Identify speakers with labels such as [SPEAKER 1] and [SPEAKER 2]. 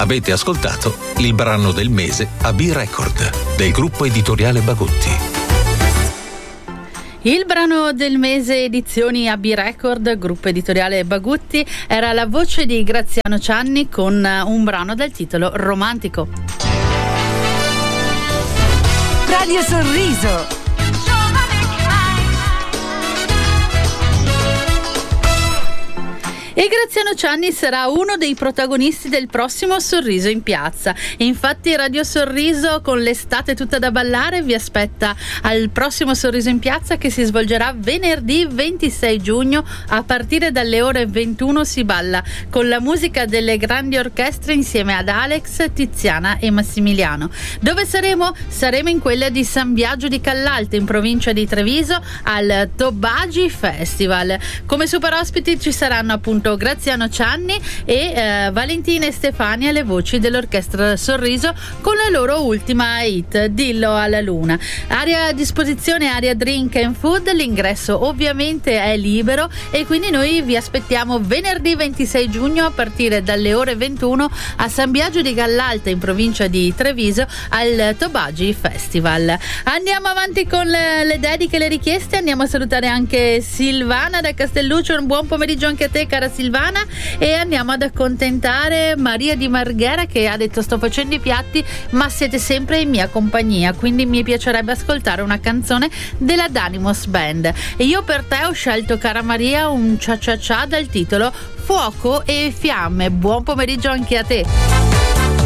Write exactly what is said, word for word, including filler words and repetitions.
[SPEAKER 1] Avete ascoltato il brano del mese a B-Record del gruppo editoriale Bagutti.
[SPEAKER 2] Il brano del mese edizioni A B Record, gruppo editoriale Bagutti, era la voce di Graziano Cianni con un brano dal titolo Romantico.
[SPEAKER 3] Radio Sorriso.
[SPEAKER 2] E Graziano Cianni sarà uno dei protagonisti del prossimo Sorriso in Piazza. Infatti Radio Sorriso, con l'estate tutta da ballare, vi aspetta al prossimo Sorriso in Piazza, che si svolgerà venerdì ventisei giugno a partire dalle ore ventuno. Si balla con la musica delle grandi orchestre insieme ad Alex, Tiziana e Massimiliano. Dove saremo? Saremo in quella di San Biagio di Callalte, in provincia di Treviso, al Tobagi Festival. Come super ospiti ci saranno appunto Graziano Cianni e eh, Valentina e Stefania, le voci dell'orchestra Sorriso, con la loro ultima hit Dillo alla Luna. Area a disposizione, area drink and food, l'ingresso ovviamente è libero e quindi noi vi aspettiamo venerdì ventisei giugno a partire dalle ore ventuno a San Biagio di Callalte, in provincia di Treviso, al Tobagi Festival. Andiamo avanti con le, le dediche e le richieste. Andiamo a salutare anche Silvana da Castelluccio. Un buon pomeriggio anche a te, cara Silvana, e andiamo ad accontentare Maria di Marghera, che ha detto: sto facendo i piatti ma siete sempre in mia compagnia, quindi mi piacerebbe ascoltare una canzone della Danimos Band. E io per te ho scelto, cara Maria, un cia cia cia dal titolo Fuoco e Fiamme. Buon pomeriggio anche a te.